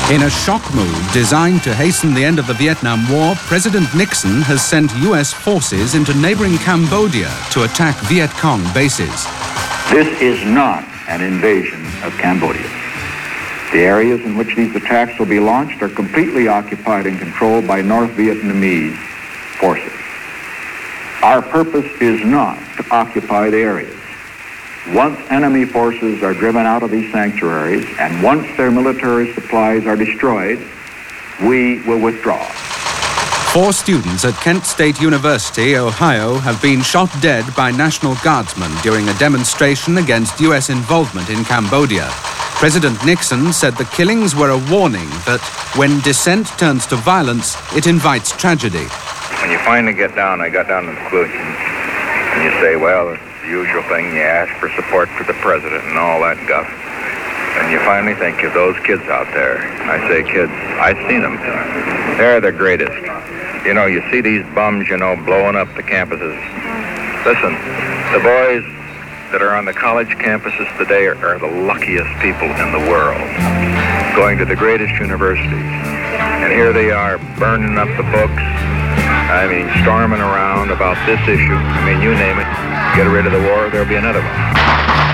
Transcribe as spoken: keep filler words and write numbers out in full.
In a shock move designed to hasten the end of the Vietnam War, President Nixon has sent U S forces into neighboring Cambodia to attack Viet Cong bases. This is not an invasion of Cambodia. The areas in which these attacks will be launched are completely occupied and controlled by North Vietnamese forces. Our purpose is not to occupy the areas. Once enemy forces are driven out of these sanctuaries and once their military supplies are destroyed, we will withdraw. Four students at Kent State University, Ohio, have been shot dead by National Guardsmen during a demonstration against U S involvement in Cambodia. President Nixon said the killings were a warning that when dissent turns to violence, it invites tragedy. When you finally get down, I got down to the conclusion, and you say, well, it's the usual thing, you ask for support for the president and all that guff. And you finally think of those kids out there. I say kids, I've seen them. They're the greatest. You know, you see these bums, you know, blowing up the campuses. Listen, the boys that are on the college campuses today are, are the luckiest people in the world, going to the greatest universities. And here they are burning up the books. I mean, storming around about this issue. I mean, you name it. Get rid of the war, there'll be another one.